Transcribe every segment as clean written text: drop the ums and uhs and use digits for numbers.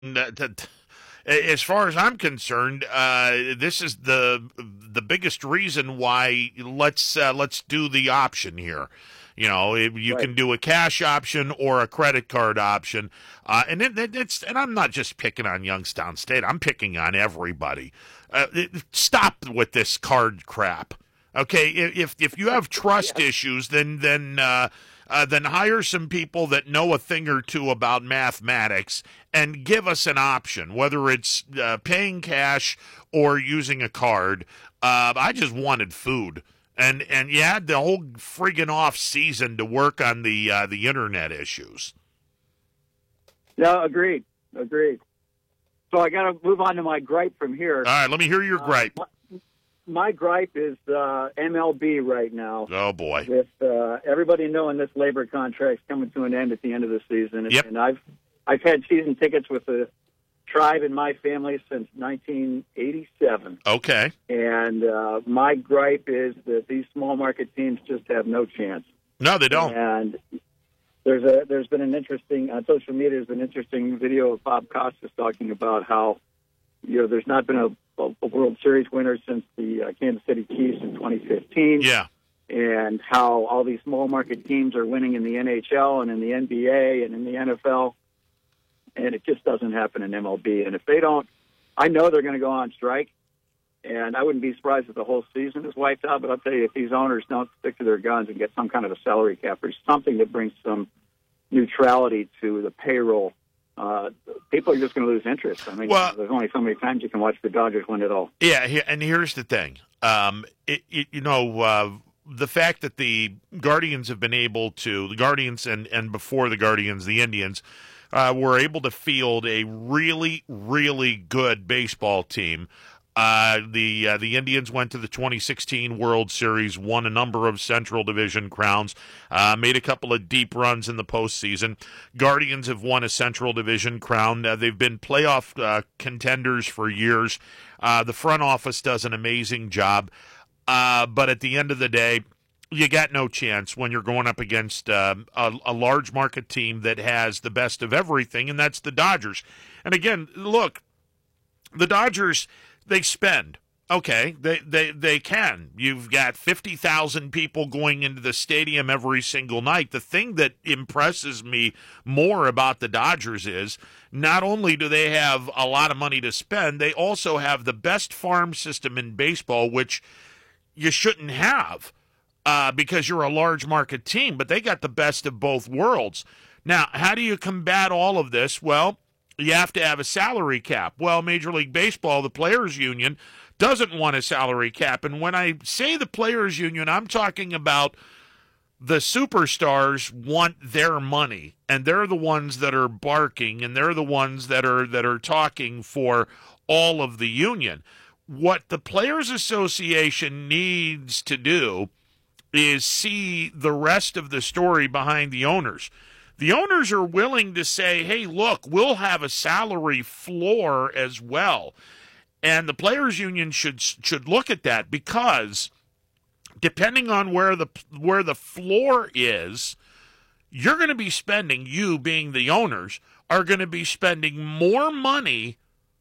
As far as I'm concerned, this is the biggest reason why let's do the option here. You know, you Right. can do a cash option or a credit card option, and I'm not just picking on Youngstown State. I'm picking on everybody. Stop with this card crap. Okay, if you have trust Yes. issues, then hire some people that know a thing or two about mathematics and give us an option, whether it's paying cash or using a card. I just wanted food. And you had the whole friggin' off season to work on the internet issues. Yeah, agreed. Agreed. So I got to move on to my gripe from here. All right, let me hear your gripe. My gripe is MLB right now. Oh boy. With everybody knowing this labor contract's coming to an end at the end of the season, Yep. and I've had season tickets with the Tribe in my family since 1987. Okay. And my gripe is that these small market teams just have no chance. No, they don't. And there's been an interesting on social media. There's been an interesting video of Bob Costas talking about how there's not been a World Series winner since the Kansas City Chiefs in 2015. Yeah. And how all these small market teams are winning in the NHL and in the NBA and in the NFL, and it just doesn't happen in MLB. And if they don't, I know they're going to go on strike. And I wouldn't be surprised if the whole season is wiped out. But I'll tell you, if these owners don't stick to their guns and get some kind of a salary cap or something that brings some neutrality to the payroll, people are just going to lose interest. I mean, there's only so many times you can watch the Dodgers win it all. Yeah, and here's the thing. The fact that the Guardians have been able to, the Guardians and before the Guardians, the Indians, were able to field a really, really good baseball team. The Indians went to the 2016 World Series, won a number of Central Division crowns, made a couple of deep runs in the postseason. Guardians have won a Central Division crown. They've been playoff contenders for years. The front office does an amazing job, but at the end of the day, you got no chance when you're going up against a large market team that has the best of everything, and that's the Dodgers. And again, look, the Dodgers, they spend. Okay, they can. You've got 50,000 people going into the stadium every single night. The thing that impresses me more about the Dodgers is not only do they have a lot of money to spend, they also have the best farm system in baseball, which you shouldn't have because you're a large market team, but they got the best of both worlds. Now, how do you combat all of this? Well, you have to have a salary cap. Well, Major League Baseball, the Players Union, doesn't want a salary cap. And when I say the Players Union, I'm talking about the superstars want their money, and they're the ones that are barking, and they're the ones that are talking for all of the union. What the Players Association needs to do is see the rest of the story behind the owners. The owners are willing to say, hey, look, we'll have a salary floor as well. And the players union should look at that, because depending on where the floor is, you're going to be spending, you being the owners, are going to be spending more money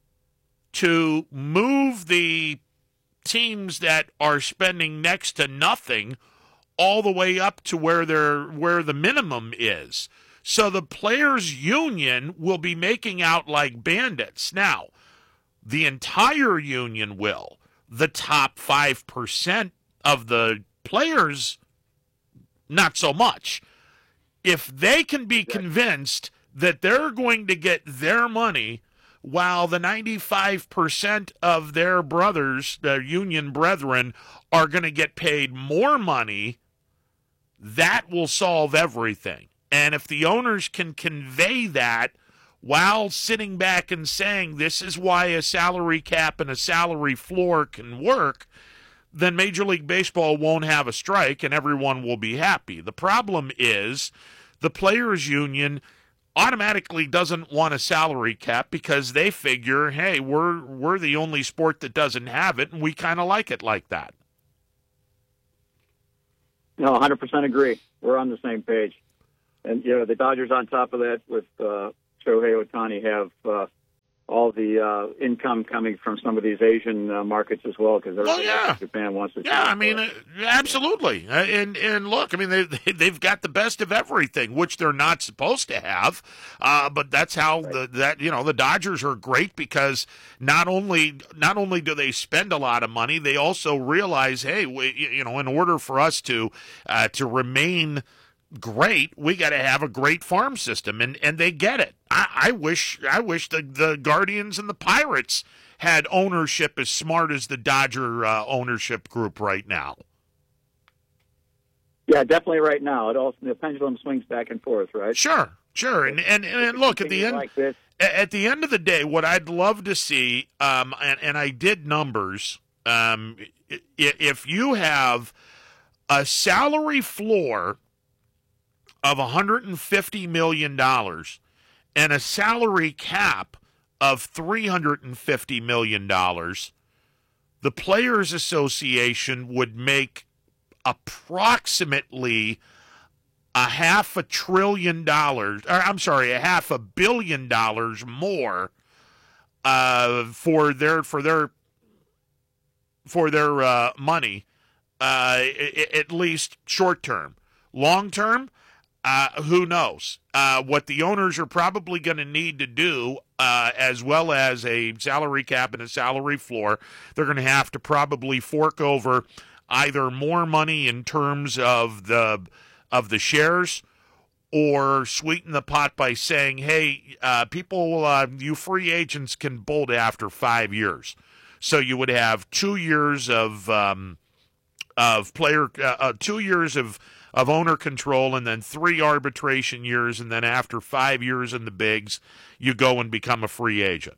to move the teams that are spending next to nothing all the way up to where the minimum is. So the players union will be making out like bandits. Now, the entire union will. The top 5% of the players, not so much. If they can be convinced that they're going to get their money while the 95% of their brothers, their union brethren, are going to get paid more money, that will solve everything. And if the owners can convey that while sitting back and saying this is why a salary cap and a salary floor can work, then Major League Baseball won't have a strike and everyone will be happy. The problem is the players union automatically doesn't want a salary cap because they figure, hey, we're the only sport that doesn't have it, and we kind of like it like that. No, 100% agree. We're on the same page. And, the Dodgers on top of that with Shohei Ohtani have all the income coming from some of these Asian markets as well, because Japan wants to. Yeah, I mean, absolutely. And look, I mean, they've got the best of everything, which they're not supposed to have. But that's how the Dodgers are great, because not only do they spend a lot of money, they also realize, hey, in order for us to remain great, we got to have a great farm system, and they get it. I wish the Guardians and the Pirates had ownership as smart as the Dodger ownership group right now. Yeah, definitely right now. The pendulum swings back and forth, right? Sure. And look, at the end of the day, what I'd love to see, and I did numbers, if you have a salary floor of $150 million and a salary cap of $350 million, the Players Association would make approximately $500 billion more for their money, at least short term. Long term, who knows? What the owners are probably going to need to do, as well as a salary cap and a salary floor, they're going to have to probably fork over either more money in terms of the shares, or sweeten the pot by saying, hey, people, you free agents can bolt after 5 years. So you would have 2 years of 2 years of owner control, and then 3 arbitration years, and then after 5 years in the bigs, you go and become a free agent.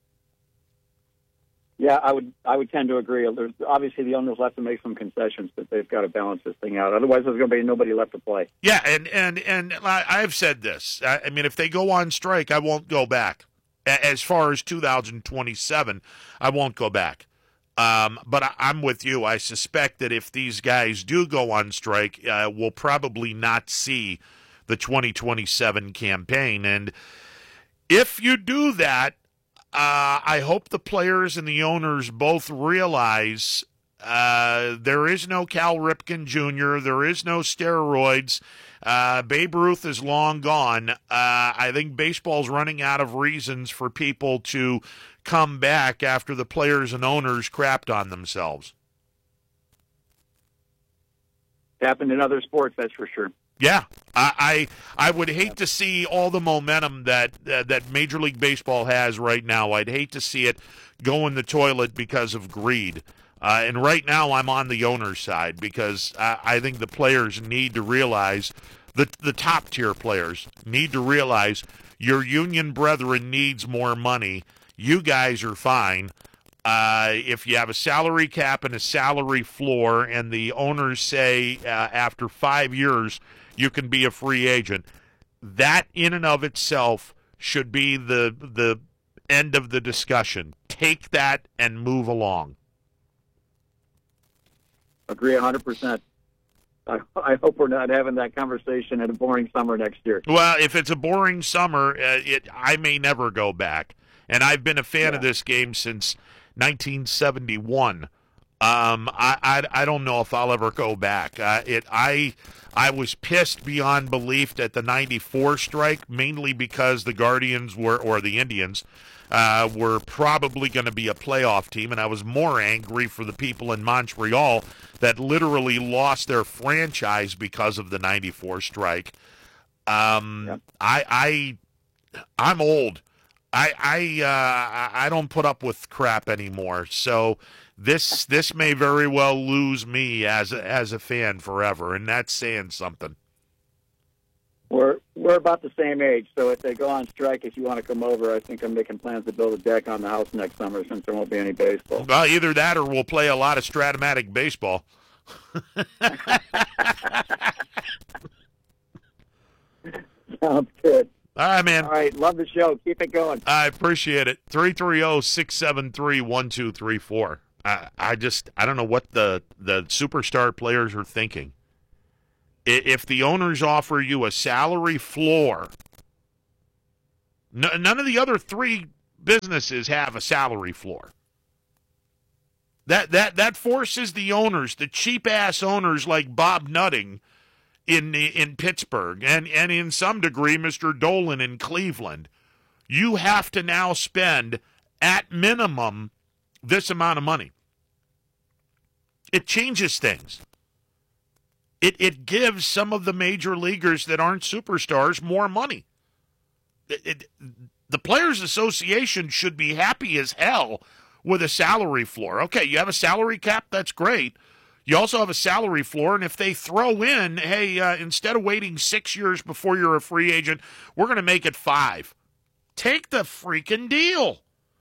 Yeah, I would tend to agree. There's obviously the owners have to make some concessions, but they've got to balance this thing out. Otherwise, there's going to be nobody left to play. Yeah, and I've said this. I mean, if they go on strike, I won't go back. As far as 2027, I won't go back. But I'm with you. I suspect that if these guys do go on strike, we'll probably not see the 2027 campaign. And if you do that, I hope the players and the owners both realize there is no Cal Ripken Jr., there is no steroids. Babe Ruth is long gone. I think baseball's running out of reasons for people to come back after the players and owners crapped on themselves. Happened in other sports, that's for sure. Yeah, I would hate to see all the momentum that Major League Baseball has right now. I'd hate to see it go in the toilet because of greed. And right now I'm on the owner's side, because I think the players need to realize, the top-tier players need to realize, your union brethren needs more money. You guys are fine. If you have a salary cap and a salary floor, and the owners say after 5 years you can be a free agent, that in and of itself should be the end of the discussion. Take that and move along. Agree 100%. I hope we're not having that conversation in a boring summer next year. Well, if it's a boring summer, I may never go back. And I've been a fan of this game since 1971. I don't know if I'll ever go back. I was pissed beyond belief at the '94 strike, mainly because the Guardians or the Indians were probably going to be a playoff team, and I was more angry for the people in Montreal that literally lost their franchise because of the '94 strike. I'm old. I don't put up with crap anymore. So this may very well lose me as a fan forever, and that's saying something. We're about the same age, so if they go on strike, if you want to come over, I think I'm making plans to build a deck on the house next summer, since there won't be any baseball. Well, either that or we'll play a lot of Stratomatic baseball. Sounds good. All right, man. All right, love the show. Keep it going. I appreciate it. 330-673-1234. I don't know what the superstar players are thinking. If the owners offer you a salary floor, none of the other three businesses have a salary floor. That forces the owners, the cheap-ass owners like Bob Nutting in Pittsburgh, and in some degree Mr. Dolan in Cleveland. You have to now spend, at minimum, this amount of money. It changes things. It gives some of the major leaguers that aren't superstars more money. The Players Association should be happy as hell with a salary floor. Okay, you have a salary cap, that's great. You also have a salary floor, and if they throw in, hey, instead of waiting 6 years before you're a free agent, we're going to make it 5. Take the freaking deal.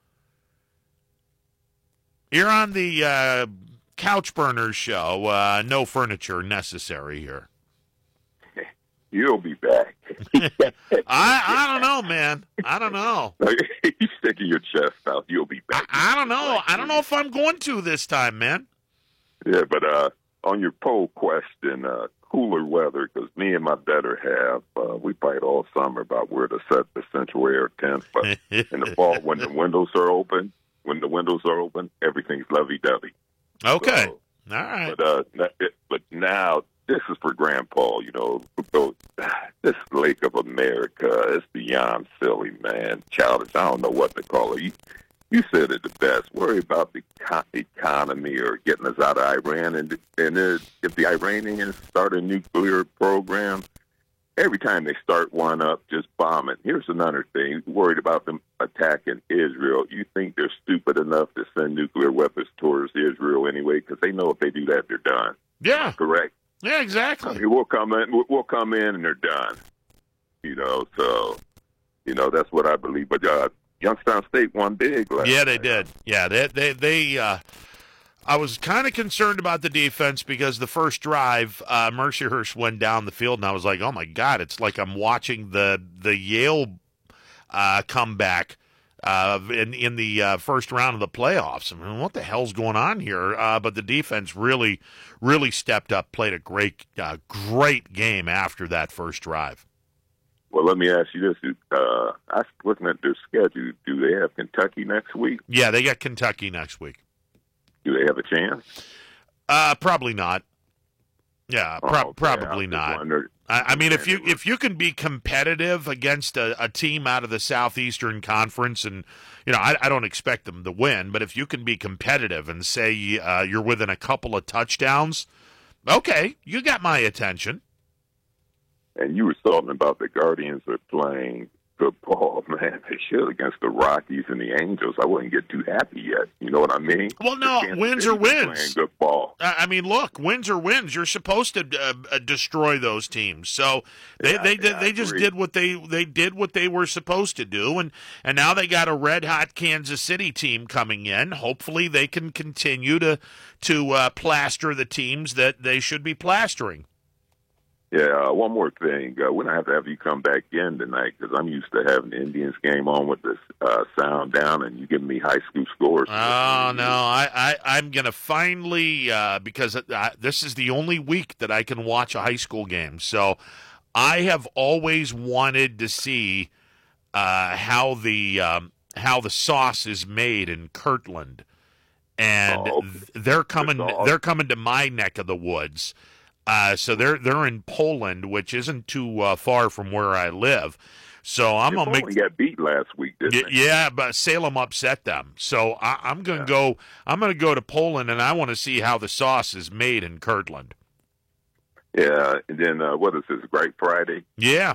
You're on the Couch Burners show. No furniture necessary here. You'll be back. I don't know, man. I don't know. You sticking your chest out. You'll be back. I don't know. I don't know if I'm going to this time, man. Yeah, but on your poll question, cooler weather, because me and my better half, we fight all summer about where to set the central air temp. But in the fall, when the windows are open, everything's lovey-dovey. Okay. So, all right. But now, this is for Grandpa, this Lake of America is beyond silly, man. Childish, I don't know what to call it. You said it the best. Worry about the economy or getting us out of Iran. And if the Iranians start a nuclear program, every time they start one up, just bomb it. Here's another thing. Worried about them attacking Israel. You think they're stupid enough to send nuclear weapons towards Israel anyway? Because they know if they do that, they're done. Yeah. Correct? Yeah, exactly. I mean, we'll come in and they're done. That's what I believe. But Youngstown State won big last Yeah, they night. did. Yeah, they I was kind of concerned about the defense because the first drive, Mercyhurst went down the field, and I was like, oh, my God, it's like I'm watching the Yale comeback in the first round of the playoffs. I mean, what the hell's going on here? But the defense really, really stepped up, played a great game after that first drive. Well, let me ask you this. I was looking at their schedule. Do they have Kentucky next week? Yeah, they got Kentucky next week. Do they have a chance? Probably not. Yeah, probably not. I mean, if you can be competitive against a team out of the Southeastern Conference, and I don't expect them to win, but if you can be competitive and say you're within a couple of touchdowns, okay, you got my attention. And you were talking about the Guardians are playing good ball, man. They should against the Rockies and the Angels. I wouldn't get too happy yet. You know what I mean? Well, no, wins are wins. Playing good ball. I mean, look, wins are wins. You're supposed to destroy those teams. So they just did what they did what they were supposed to do, and now they got a red hot Kansas City team coming in. Hopefully, they can continue to plaster the teams that they should be plastering. Yeah, one more thing. We're going to have you come back in tonight because I'm used to having the Indians game on with the sound down, and you giving me high school scores. Oh, no. I'm going to finally, because this is the only week that I can watch a high school game. So I have always wanted to see how the sauce is made in Kirtland. And they're coming to my neck of the woods. So they're in Poland, which isn't too far from where I live. So I'm gonna make. Got beat last week, didn't they? Yeah, but Salem upset them. So I'm gonna go. I'm gonna go to Poland, and I want to see how the sauce is made in Kirtland. Yeah, and then what is this? Gripe Friday? Yeah,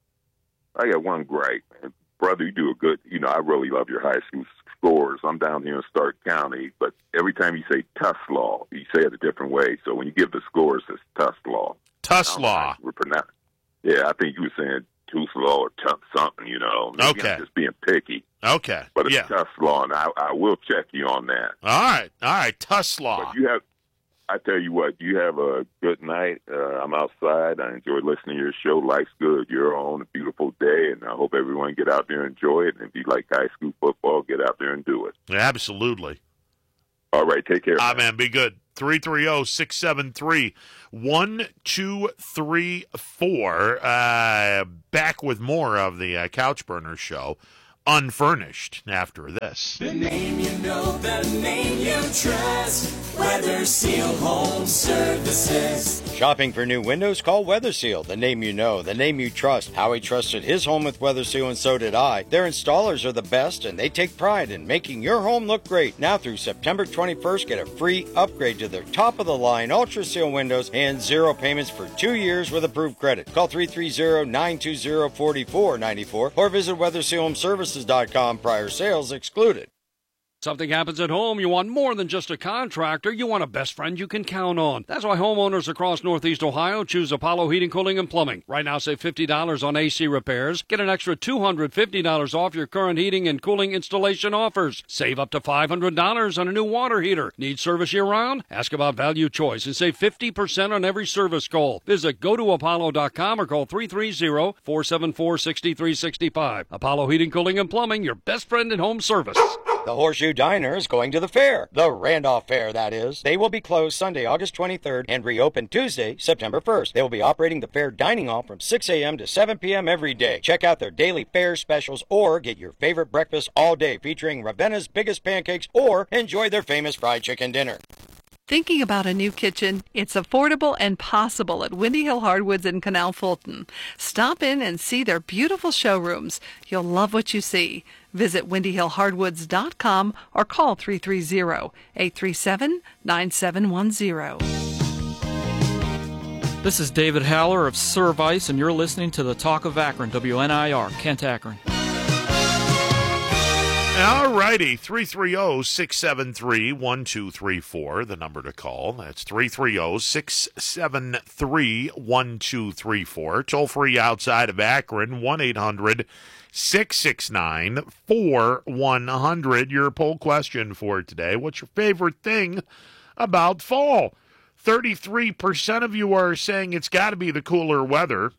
I got one gripe, brother. You do a good. I really love your high school scores. I'm down here in Stark County, but every time you say Tuslaw, you say it a different way. So when you give the scores, it's Tuslaw. Tuslaw. Yeah, I think you were saying Tuslaw or something. Maybe okay. I'm just being picky. Okay. But it's Tuslaw, and I will check you on that. All right, Tuslaw. But I tell you what, you have a good night. I'm outside. I enjoy listening to your show. Life's good. You're on a beautiful day, and I hope everyone get out there and enjoy it. And if you like high school football, get out there and do it. Absolutely. All right, take care. Man, be good. 330-673-1234. Back with more of the Couch Burners show unfurnished after this. The name you know, the name you trust. Weather Seal Home Services. Shopping for new windows? Call Weather Seal. The name you know, the name you trust. Howie trusted his home with Weather Seal, and so did I. Their installers are the best, and they take pride in making your home look great. Now through September 21st, get a free upgrade to their top-of-the-line Ultra Seal windows and 0 payments for 2 years with approved credit. Call 330-920-4494 or visit WeatherSealHomeServices.com. Prior sales excluded. Something happens at home, you want more than just a contractor. You want a best friend you can count on. That's why homeowners across Northeast Ohio choose Apollo Heating, Cooling, and Plumbing. Right now, save $50 on AC repairs. Get an extra $250 off your current heating and cooling installation offers. Save up to $500 on a new water heater. Need service year-round? Ask about Value Choice and save 50% on every service call. Visit gotoapollo.com or call 330-474-6365. Apollo Heating, Cooling, and Plumbing, your best friend in home service. The Horseshoe Diner is going to the fair. The Randolph Fair, that is. They will be closed Sunday, August 23rd, and reopen Tuesday, September 1st. They will be operating the fair dining hall from 6 a.m. to 7 p.m. every day. Check out their daily fair specials or get your favorite breakfast all day featuring Ravenna's biggest pancakes or enjoy their famous fried chicken dinner. Thinking about a new kitchen? It's affordable and possible at Windy Hill Hardwoods in Canal Fulton. Stop in and see their beautiful showrooms. You'll love what you see. Visit WindyHillHardwoods.com or call 330-837-9710. This is David Haller of Service, and you're listening to the Talk of Akron, WNIR, Kent, Akron. All righty, 330-673-1234, the number to call. That's 330-673-1234. Toll free outside of Akron, 1-800-669-4100. Your poll question for today: what's your favorite thing about fall? 33% of you are saying it's got to be the cooler weather.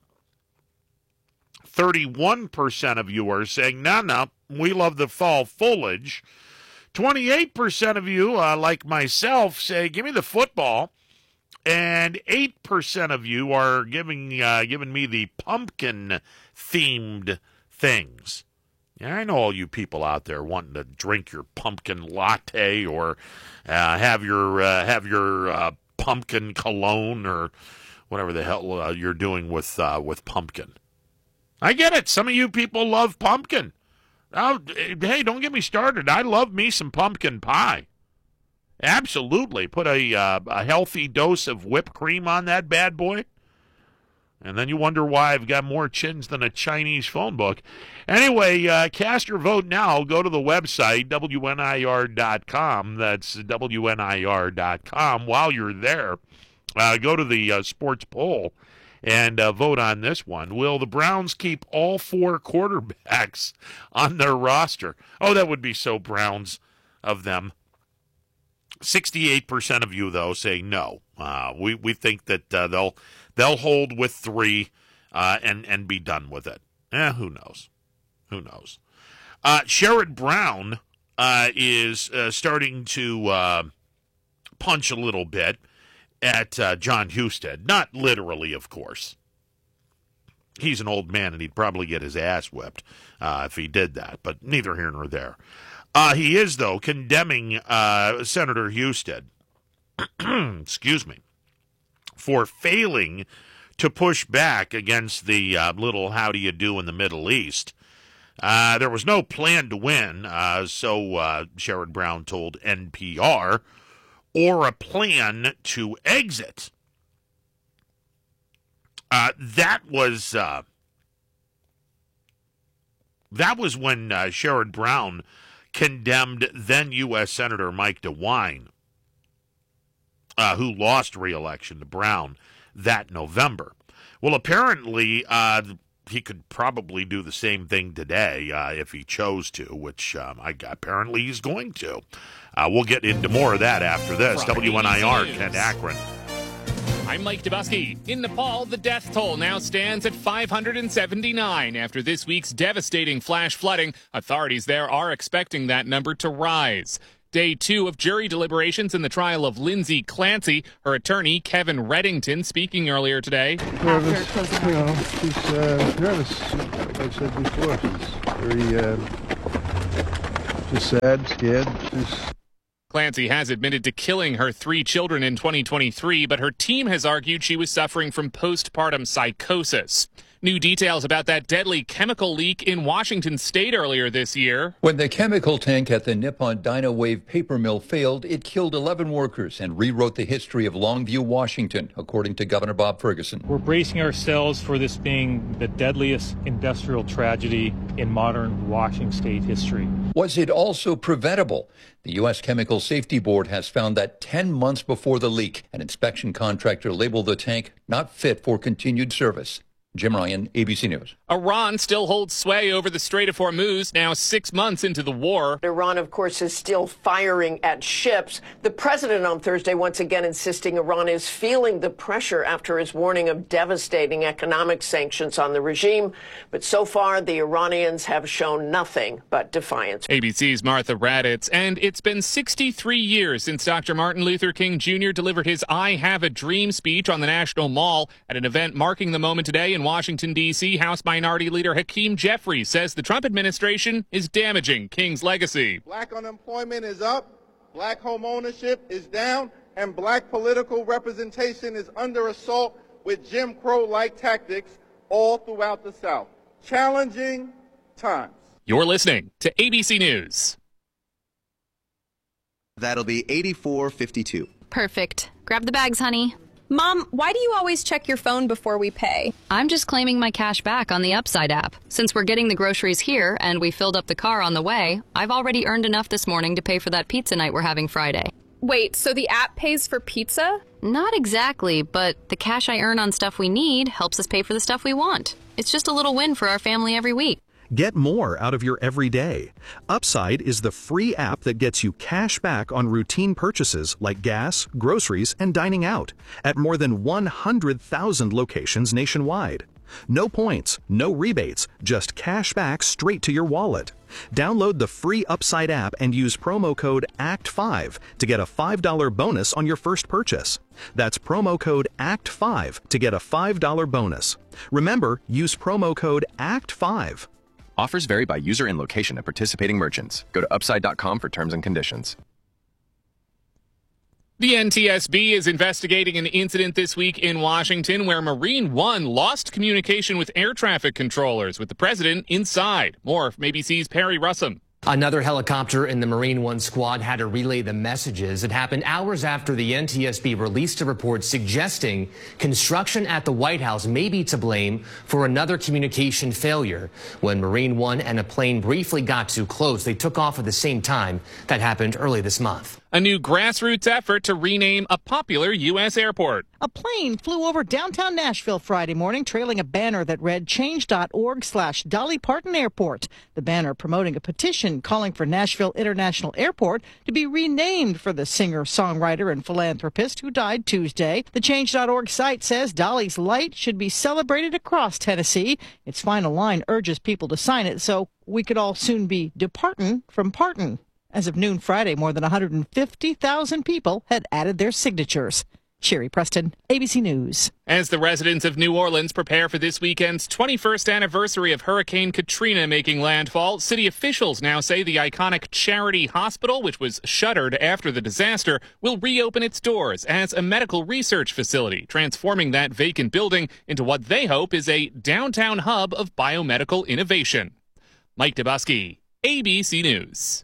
31% of you are saying, no, we love the fall foliage. 28% of you, like myself, say, give me the football. And 8% of you are giving me the pumpkin-themed things. Yeah, I know all you people out there wanting to drink your pumpkin latte or have your pumpkin cologne or whatever the hell you're doing with pumpkin. I get it. Some of you people love pumpkin. Oh, hey, don't get me started. I love me some pumpkin pie. Absolutely. Put a healthy dose of whipped cream on that bad boy. And then you wonder why I've got more chins than a Chinese phone book. Anyway, cast your vote now. Go to the website, WNIR.com. That's WNIR.com. While you're there, go to the sports poll and vote on this one. Will the Browns keep all 4 quarterbacks on their roster? Oh, that would be so Browns of them. 68% of you, though, say no. We think that they'll hold with 3 and be done with it. Who knows? Who knows? Sherrod Brown is starting to punch a little bit at John Husted. Not literally, of course. He's an old man, and he'd probably get his ass whipped if he did that, but neither here nor there. He is, though, condemning Senator Husted, excuse me, for failing to push back against the little how do you do in the Middle East. There was no plan to win, so Sherrod Brown told NPR, or a plan to exit. That was when Sherrod Brown condemned then U.S. Senator Mike DeWine, who lost re-election to Brown that November. Well, apparently he could probably do the same thing today if he chose to, which apparently he's going to. We'll get into more of that after this. WNIR, Kent, Akron. I'm Mike Dubusky. In Nepal, the death toll now stands at 579 after this week's devastating flash flooding. Authorities there are expecting that number to rise. Day 2 of jury deliberations in the trial of Lindsay Clancy. Her attorney, Kevin Reddington, speaking earlier today. Nervous, she's nervous, like I said before. She's very Just sad, scared, just... Clancy has admitted to killing her 3 children in 2023, but her team has argued she was suffering from postpartum psychosis. New details about that deadly chemical leak in Washington state earlier this year. When the chemical tank at the Nippon Dynawave paper mill failed, it killed 11 workers and rewrote the history of Longview, Washington, according to Governor Bob Ferguson. We're bracing ourselves for this being the deadliest industrial tragedy in modern Washington state history. Was it also preventable? The U.S. Chemical Safety Board has found that 10 months before the leak, an inspection contractor labeled the tank not fit for continued service. Jim Ryan, ABC News. Iran still holds sway over the Strait of Hormuz, now 6 months into the war. Iran, of course, is still firing at ships. The president on Thursday once again insisting Iran is feeling the pressure after his warning of devastating economic sanctions on the regime. But so far, the Iranians have shown nothing but defiance. ABC's Martha Raddatz. And it's been 63 years since Dr. Martin Luther King Jr. delivered his I Have a Dream speech on the National Mall at an event marking the moment today in Washington, D.C. House Minority Leader Hakeem Jeffries says the Trump administration is damaging King's legacy. Black unemployment is up, black home ownership is down, and black political representation is under assault with Jim Crow-like tactics all throughout the South. Challenging times. You're listening to ABC News. That'll be 84.52. Perfect. Grab the bags, honey. Mom, why do you always check your phone before we pay? I'm just claiming my cash back on the Upside app. Since we're getting the groceries here and we filled up the car on the way, I've already earned enough this morning to pay for that pizza night we're having Friday. Wait, so the app pays for pizza? Not exactly, but the cash I earn on stuff we need helps us pay for the stuff we want. It's just a little win for our family every week. Get more out of your everyday. Upside is the free app that gets you cash back on routine purchases like gas, groceries, and dining out at more than 100,000 locations nationwide. No points, no rebates, just cash back straight to your wallet. Download the free Upside app and use promo code ACT5 to get a $5 bonus on your first purchase. That's promo code ACT5 to get a $5 bonus. Remember, use promo code ACT5. Offers vary by user and location at participating merchants. Go to upside.com for terms and conditions. The NTSB is investigating an incident this week in Washington where Marine One lost communication with air traffic controllers with the president inside. More from ABC's Perry Russum. Another helicopter in the Marine One squad had to relay the messages. It happened hours after the NTSB released a report suggesting construction at the White House may be to blame for another communication failure. When Marine One and a plane briefly got too close, they took off at the same time. That happened early this month. A new grassroots effort to rename a popular U.S. airport. A plane flew over downtown Nashville Friday morning, trailing a banner that read change.org/Dolly Parton Airport. The banner promoting a petition calling for Nashville International Airport to be renamed for the singer, songwriter, and philanthropist who died Tuesday. The change.org site says Dolly's light should be celebrated across Tennessee. Its final line urges people to sign it so we could all soon be departin' from Parton. As of noon Friday, more than 150,000 people had added their signatures. Sherry Preston, ABC News. As the residents of New Orleans prepare for this weekend's 21st anniversary of Hurricane Katrina making landfall, city officials now say the iconic Charity Hospital, which was shuttered after the disaster, will reopen its doors as a medical research facility, transforming that vacant building into what they hope is a downtown hub of biomedical innovation. Mike Dubusky, ABC News.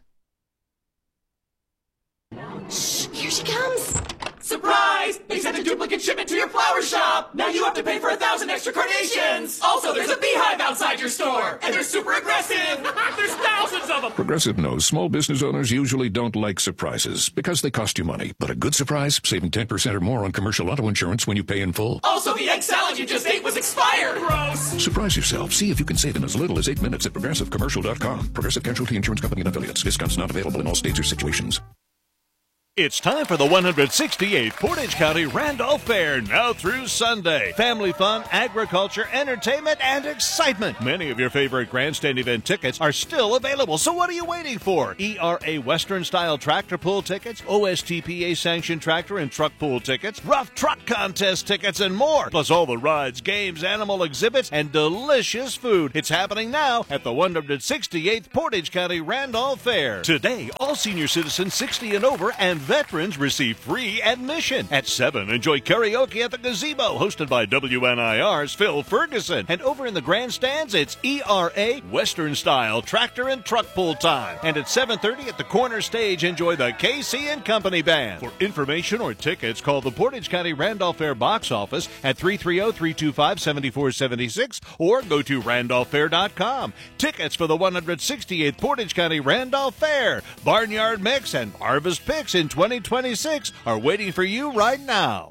Shh, here she comes. Surprise! They sent a duplicate shipment to your flower shop. Now you have to pay for 1,000 extra carnations. Also, there's a beehive outside your store, and they're super aggressive. There's thousands of them. Progressive knows small business owners usually don't like surprises because they cost you money. But a good surprise, saving 10% or more on commercial auto insurance when you pay in full. Also, the egg salad you just ate was expired. Gross. Surprise yourself. See if you can save in as little as 8 minutes at progressivecommercial.com. Progressive Casualty Insurance Company and affiliates. Discounts not available in all states or situations. It's time for the 168th Portage County Randolph Fair, now through Sunday. Family fun, agriculture, entertainment, and excitement. Many of your favorite grandstand event tickets are still available, so what are you waiting for? ERA Western-style tractor pull tickets, OSTPA-sanctioned tractor and truck pull tickets, rough truck contest tickets, and more. Plus all the rides, games, animal exhibits, and delicious food. It's happening now at the 168th Portage County Randolph Fair. Today, all senior citizens 60 and over and veterans receive free admission. At 7, enjoy karaoke at the gazebo, hosted by WNIR's Phil Ferguson. And over in the grandstands, it's ERA Western-style tractor and truck pull time. And at 7:30 at the corner stage, enjoy the KC and Company Band. For information or tickets, call the Portage County Randolph Fair box office at 330-325-7476 or go to randolphfair.com. Tickets for the 168th Portage County Randolph Fair, Barnyard Mix, and Harvest Picks in 2026 are waiting for you right now.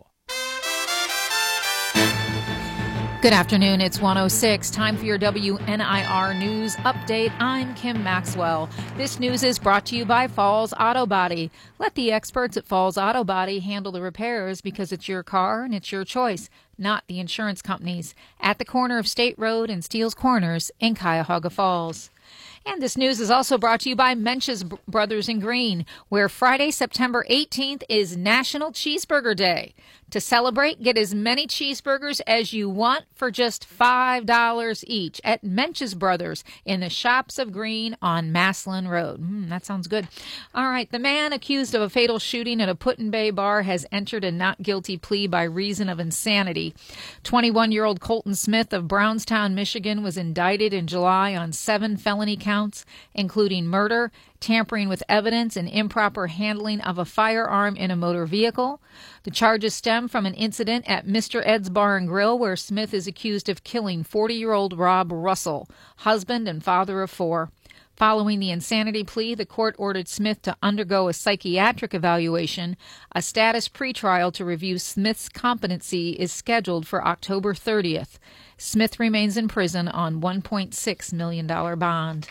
Good afternoon. It's 1:06. Time for your WNIR News Update. I'm Kim Maxwell. This news is brought to you by Falls Auto Body. Let the experts at Falls Auto Body handle the repairs because it's your car and it's your choice, not the insurance companies. At the corner of State Road and Steele's Corners in Cuyahoga Falls. And this news is also brought to you by Mench's Brothers in Green, where Friday, September 18th is National Cheeseburger Day. To celebrate, get as many cheeseburgers as you want for just $5 each at Mench's Brothers in the Shops of Green on Maslin Road. That sounds good. All right, the man accused of a fatal shooting at a Put-in-Bay bar has entered a not guilty plea by reason of insanity. 21-year-old Colton Smith of Brownstown, Michigan, was indicted in July on 7 felony counts, including murder, tampering with evidence, and improper handling of a firearm in a motor vehicle. The charges stem from an incident at Mr. Ed's Bar and Grill where Smith is accused of killing 40-year-old Rob Russell, husband and father of 4. Following the insanity plea, the court ordered Smith to undergo a psychiatric evaluation. A status pretrial to review Smith's competency is scheduled for October 30th. Smith remains in prison on $1.6 million bond.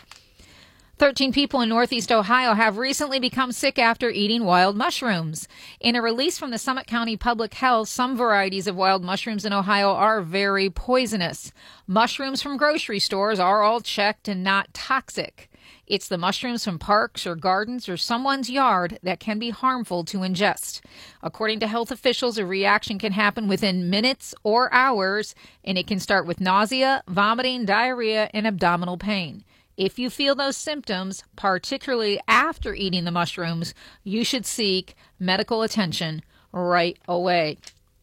13 people in Northeast Ohio have recently become sick after eating wild mushrooms. In a release from the Summit County Public Health, some varieties of wild mushrooms in Ohio are very poisonous. Mushrooms from grocery stores are all checked and not toxic. It's the mushrooms from parks or gardens or someone's yard that can be harmful to ingest. According to health officials, a reaction can happen within minutes or hours, and it can start with nausea, vomiting, diarrhea, and abdominal pain. If you feel those symptoms, particularly after eating the mushrooms, you should seek medical attention right away.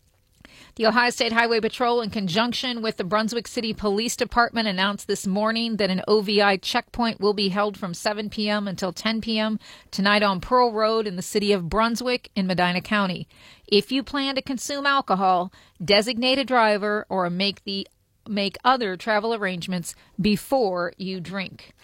The Ohio State Highway Patrol, in conjunction with the Brunswick City Police Department, announced this morning that an OVI checkpoint will be held from 7 p.m. until 10 p.m. tonight on Pearl Road in the city of Brunswick in Medina County. If you plan to consume alcohol, designate a driver or make other travel arrangements before you drink.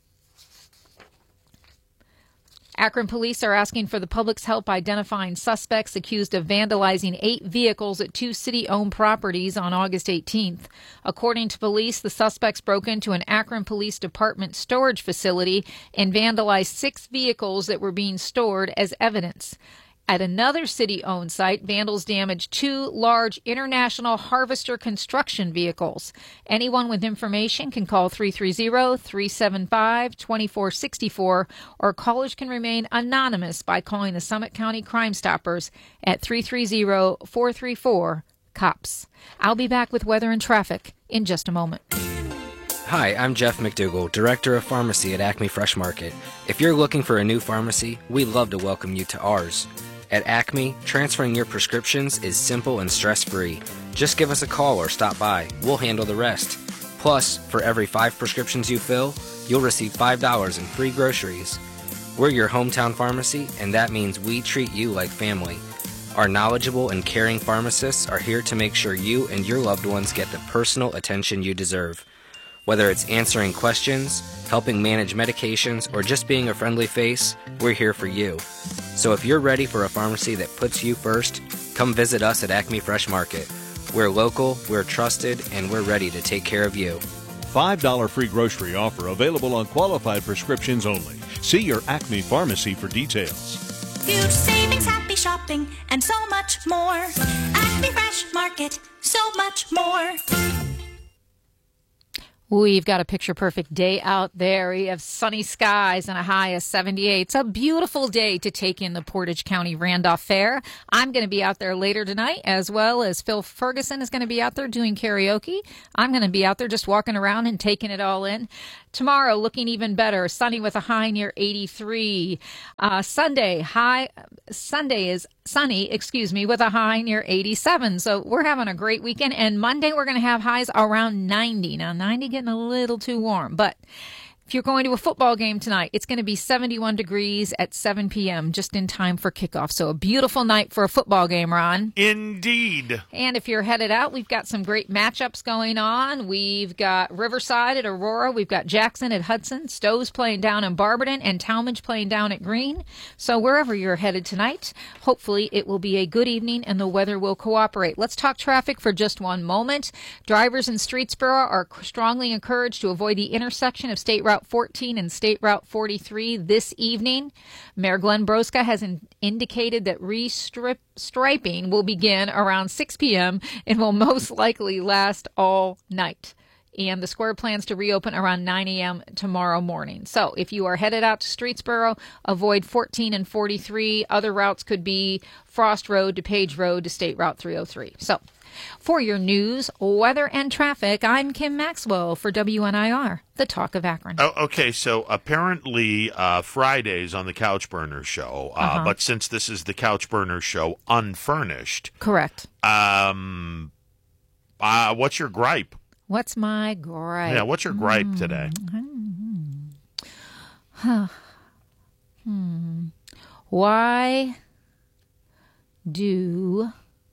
Akron police are asking for the public's help identifying suspects accused of vandalizing 8 vehicles at 2 city-owned properties on August 18th. According to police, the suspects broke into an Akron Police Department storage facility and vandalized 6 vehicles that were being stored as evidence. At another city-owned site, vandals damaged 2 large International Harvester construction vehicles. Anyone with information can call 330-375-2464, or callers can remain anonymous by calling the Summit County Crime Stoppers at 330-434-COPS. I'll be back with weather and traffic in just a moment. Hi, I'm Jeff McDougall, Director of Pharmacy at Acme Fresh Market. If you're looking for a new pharmacy, we'd love to welcome you to ours. At Acme, transferring your prescriptions is simple and stress-free. Just give us a call or stop by. We'll handle the rest. Plus, for every 5 prescriptions you fill, you'll receive $5 in free groceries. We're your hometown pharmacy, and that means we treat you like family. Our knowledgeable and caring pharmacists are here to make sure you and your loved ones get the personal attention you deserve. Whether it's answering questions, helping manage medications, or just being a friendly face, we're here for you. So if you're ready for a pharmacy that puts you first, come visit us at Acme Fresh Market. We're local, we're trusted, and we're ready to take care of you. $5 free grocery offer available on qualified prescriptions only. See your Acme pharmacy for details. Huge savings shopping, and so much more. Acme Fresh Market, so much more. We've got a picture-perfect day out there. We have sunny skies and a high of 78. It's a beautiful day to take in the Portage County Randolph Fair. I'm going to be out there later tonight, as well as Phil Ferguson is going to be out there doing karaoke. I'm going to be out there just walking around and taking it all in. Tomorrow, looking even better, sunny with a high near 83. Sunday is sunny, with a high near 87. So we're having a great weekend. And Monday, we're going to have highs around 90. Now, 90 getting a little too warm, but if you're going to a football game tonight, it's going to be 71 degrees at 7 p.m., just in time for kickoff. So a beautiful night for a football game, Ron. Indeed. And if you're headed out, we've got some great matchups going on. We've got Riverside at Aurora. We've got Jackson at Hudson. Stowe's playing down in Barberton, and Talmadge playing down at Greene. So wherever you're headed tonight, hopefully it will be a good evening and the weather will cooperate. Let's talk traffic for just one moment. Drivers in Streetsboro are strongly encouraged to avoid the intersection of State Route 14 and State Route 43 this evening. Mayor Glenn Broska has indicated that restriping will begin around 6 p.m. and will most likely last all night. And the square plans to reopen around 9 a.m. tomorrow morning. So if you are headed out to Streetsboro, avoid 14 and 43. Other routes could be Frost Road to Page Road to State Route 303. So for your news, weather, and traffic, I'm Kim Maxwell for WNIR, the Talk of Akron. Oh, okay, so apparently Fridays on the Couch Burner show, but since this is the Couch Burner show unfurnished. Correct. What's your gripe? What's my gripe? Yeah, what's your gripe today? Why do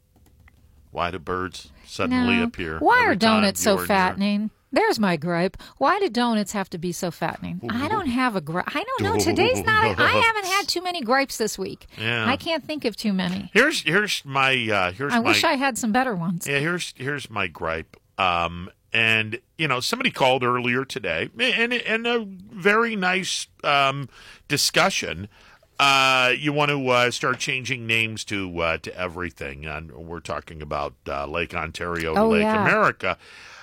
birds suddenly appear? Why are donuts so fattening? There's my gripe. Why do donuts have to be so fattening? I don't have a gripe. I don't know. Today's not. I haven't had too many gripes this week. Yeah. I can't think of too many. Here's my I wish I had some better ones. Yeah, here's my gripe. And somebody called earlier today, and a very nice discussion. You want to start changing names to everything, and we're talking about Lake Ontario to Lake America.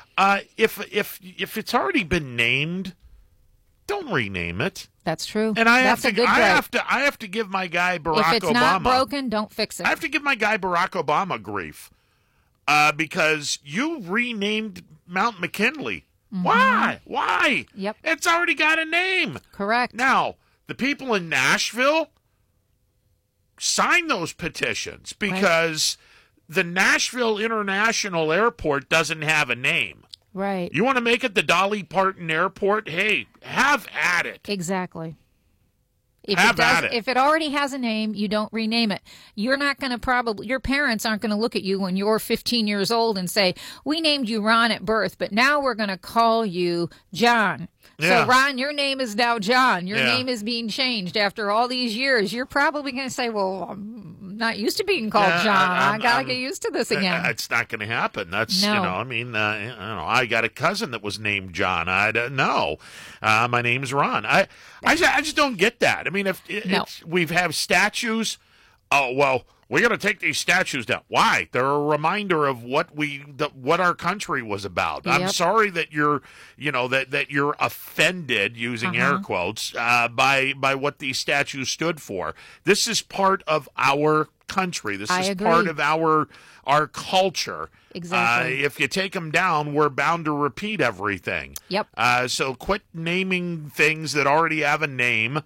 If it's already been named, don't rename it. That's true. And I have to give my guy Barack Obama. If it's not broken, don't fix it. I have to give my guy Barack Obama grief because you renamed Mount McKinley. Mm-hmm. Why? Yep. It's already got a name. Correct. Now, the people in Nashville sign those petitions because the Nashville International Airport doesn't have a name. Right. You want to make it the Dolly Parton Airport? Hey, have at it. Exactly. If it already has a name, you don't rename it. You're not going to your parents aren't going to look at you when you're 15 years old and say, we named you Ron at birth, but now we're going to call you John. Yeah. So, Ron, your name is now John. Your name is being changed after all these years. You're probably going to say, well, I'm not used to being called John. I got to get used to this again. It's not going to happen. That's, I got a cousin that was named John. I don't know. My name's Ron. I just don't get that. I mean, if we have statues, we got to take these statues down. Why? They're a reminder of what our country was about. Yep. I'm sorry that you're offended, using air quotes, by what these statues stood for. This is part of our country. This is part of our culture. Exactly. If you take them down, we're bound to repeat everything. Yep. So quit naming things that already have a name.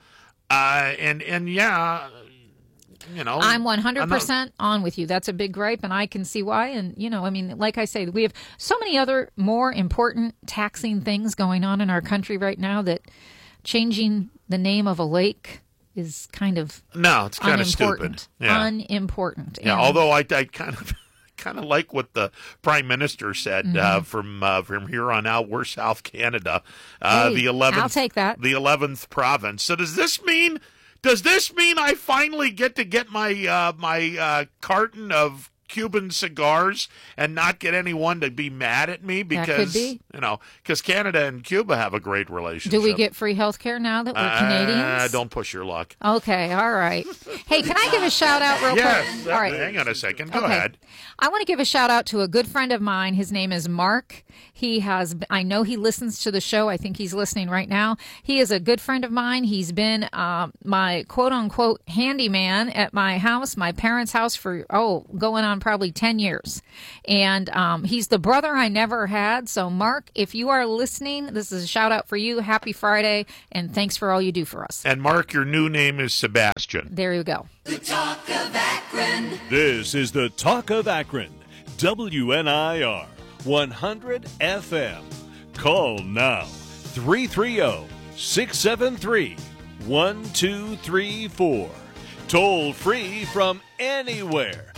I'm 100% on with you. That's a big gripe, and I can see why. And, like I say, we have so many other more important taxing things going on in our country right now that changing the name of a lake is kind of it's kind of stupid. Yeah. Unimportant. Yeah, although I kind of like what the Prime Minister said from here on out. We're South Canada, the 11th. I'll take that. The 11th province. So does this mean I finally get to get my carton of Cuban cigars and not get anyone to be mad at me because, that could be. Because Canada and Cuba have a great relationship. Do we get free health care now that we're Canadians? Don't push your luck. Okay, all right. Hey, can I give a shout out real quick? All right. Hang on a second. Go ahead. I want to give a shout out to a good friend of mine. His name is Mark. I know he listens to the show. I think he's listening right now. He is a good friend of mine. He's been my quote unquote handyman at my house, my parents' house for, going on probably 10 years. And he's the brother I never had. So Mark, if you are listening, this is a shout out for you. Happy Friday. And thanks for all you do for us. And Mark, your new name is Sebastian. There you go. The Talk of Akron. This is the Talk of Akron. WNIR 100 FM. Call now 330-673-1234. Toll free from anywhere.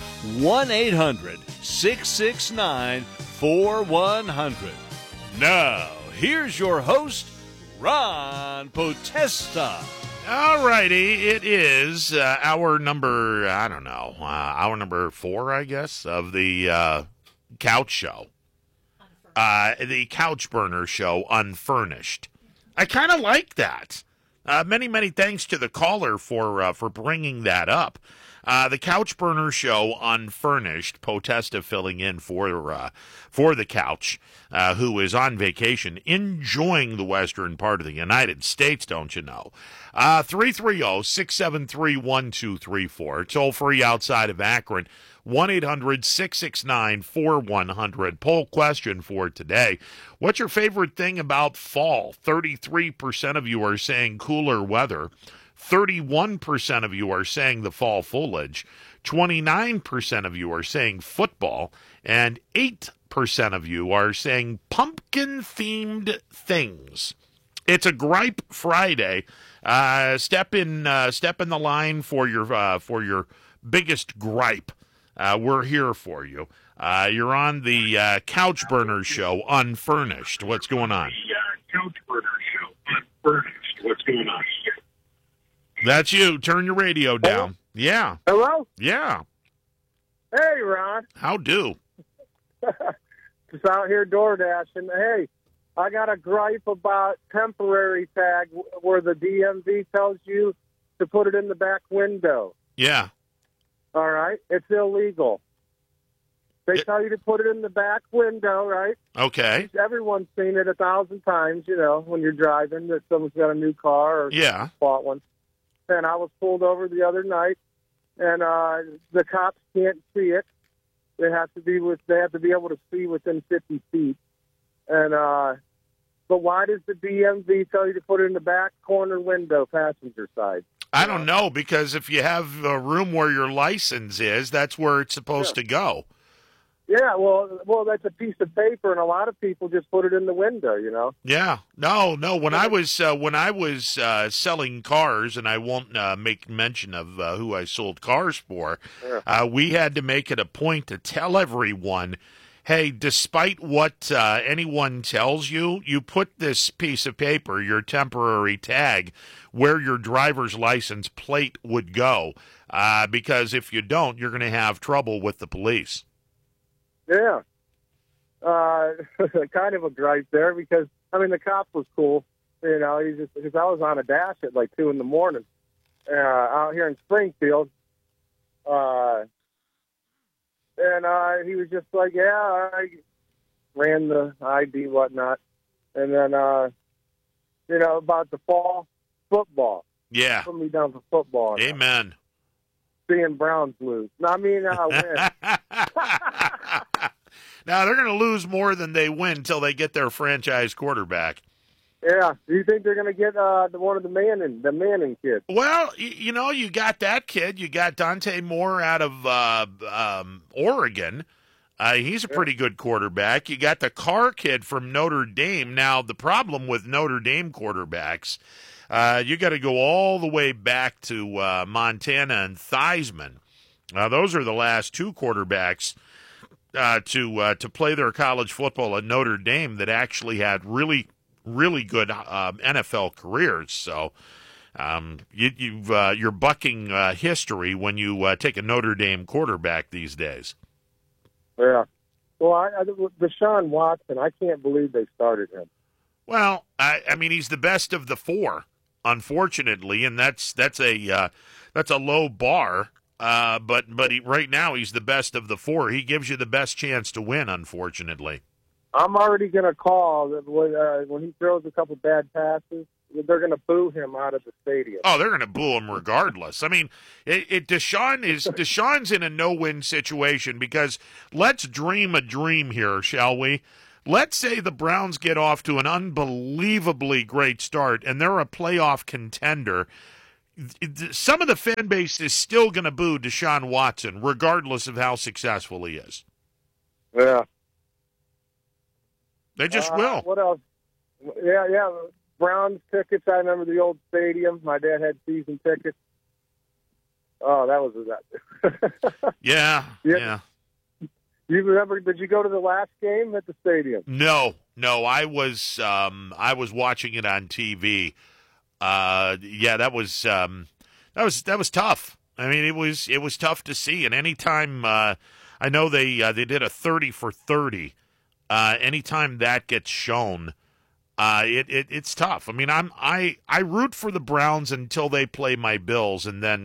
1-800-669-4100. Now, here's your host, Ron Potesta. All righty, it is hour number, hour number 4, I guess, of the Couch Show. The Couch Burner Show, Unfurnished. I kind of like that. Many thanks to the caller for bringing that up. The Couch Burner Show, Unfurnished. Potesta filling in for the Couch, who is on vacation, enjoying the western part of the United States, don't you know? 330-673-1234. Toll free outside of Akron. 1-800-669-4100. Poll question for today. What's your favorite thing about fall? 33% of you are saying cooler weather. 31% of you are saying the fall foliage. 29% of you are saying football. And 8% of you are saying pumpkin-themed things. It's a Gripe Friday. Step in the line for your biggest gripe. We're here for you. You're on the Couch Burner Show, Unfurnished. What's going on? Couch Burner Show, Unfurnished. What's going on? That's you. Turn your radio down. Hello? Yeah. Hello? Yeah. Hey, Ron. How do? Just out here door dashing. Hey, I got a gripe about temporary tag where the DMV tells you to put it in the back window. Yeah. All right? It's illegal. They tell you to put it in the back window, right? Okay. Everyone's seen it 1,000 times, when you're driving, that someone's got a new car or bought one. And I was pulled over the other night, and the cops can't see it. They have to be able to see within 50 feet. And but why does the DMV tell you to put it in the back corner window, passenger side? I don't know, because if you have a room where your license is, that's where it's supposed to go. Yeah, well, that's a piece of paper, and a lot of people just put it in the window, Yeah, no. When I was selling cars, and I won't make mention of who I sold cars for, we had to make it a point to tell everyone, hey, despite what anyone tells you, you put this piece of paper, your temporary tag, where your driver's license plate would go, because if you don't, you're going to have trouble with the police. Yeah. Kind of a gripe there because, the cop was cool. Because I was on a dash at like 2 in the morning out here in Springfield. And he was just like, yeah, I ran the ID, whatnot. And then, about the fall football. Yeah. Put me down for football. Amen. Seeing Browns lose. Win. Now, they're going to lose more than they win until they get their franchise quarterback. Yeah. Do you think they're going to get one of the Manning kids? Well, you got that kid. You got Dante Moore out of Oregon. He's a pretty good quarterback. You got the Carr kid from Notre Dame. Now, the problem with Notre Dame quarterbacks, you got to go all the way back to Montana and Theismann. Those are the last 2 quarterbacks to play their college football at Notre Dame that actually had really, really good NFL careers. So you're bucking history when you take a Notre Dame quarterback these days. Yeah. Well, Deshaun Watson, I can't believe they started him. Well, I mean, he's the best of the four, unfortunately, and that's a low bar. But right now he's the best of the four. He gives you the best chance to win, unfortunately. I'm already going to call that when he throws a couple bad passes, they're going to boo him out of the stadium. Oh, they're going to boo him regardless. I mean, Deshaun's in a no-win situation because let's dream a dream here, shall we? Let's say the Browns get off to an unbelievably great start and they're a playoff contender. Some of the fan base is still going to boo Deshaun Watson, regardless of how successful he is. Yeah. They just will. What else? Yeah. Browns tickets. I remember the old stadium. My dad had season tickets. Oh, that was that. Yeah. You remember? Did you go to the last game at the stadium? No. I was watching it on TV. That was tough. I mean, it was tough to see. And anytime I know they did a 30 for 30. Anytime that gets shown, it's tough. I mean, I root for the Browns until they play my Bills, and then